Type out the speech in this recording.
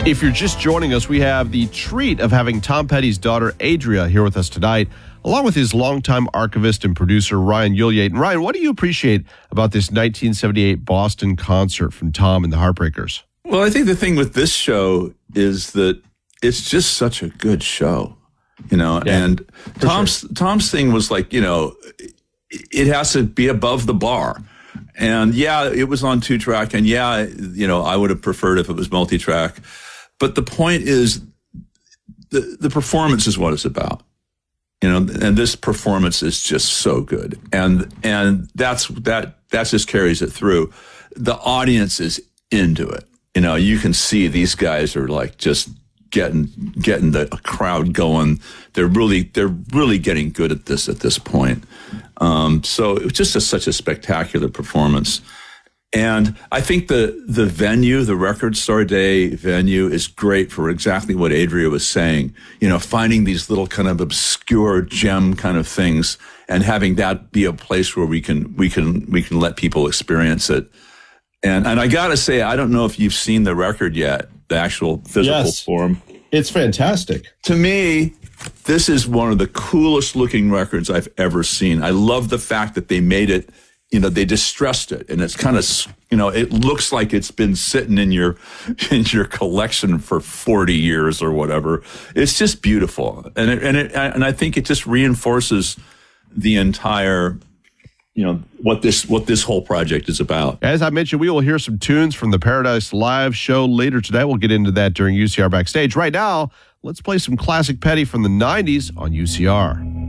If you're just joining us, we have the treat of having Tom Petty's daughter, Adria, here with us tonight, along with his longtime archivist and producer, Ryan Ulyate. And Ryan, what do you appreciate about this 1978 Boston concert from Tom and the Heartbreakers? Well, I think the thing with this show is that it's just such a good show, and Tom's thing was like, it has to be above the bar. And yeah, it was on 2-track, and yeah, I would have preferred if it was multi-track. But the point is, the performance is what it's about, and this performance is just so good, and that just carries it through. The audience is into it. You can see these guys are like just getting the crowd going. They're really getting good at this point. So it was just such a spectacular performance. And I think the venue, the Record Store Day venue, is great for exactly what Adria was saying. Finding these little kind of obscure gem kind of things and having that be a place where we can let people experience it. And I gotta say, I don't know if you've seen the record yet, the actual physical form. It's fantastic. To me, this is one of the coolest looking records I've ever seen. I love the fact that they made it. They distressed it, and it's kind of, it looks like it's been sitting in your collection for 40 years or whatever. It's just beautiful, and I think it just reinforces the entire, what this whole project is about. As I mentioned, we will hear some tunes from the Paradise Live show later today. We'll get into that during UCR Backstage. Right now, let's play some classic Petty from the 90s on UCR.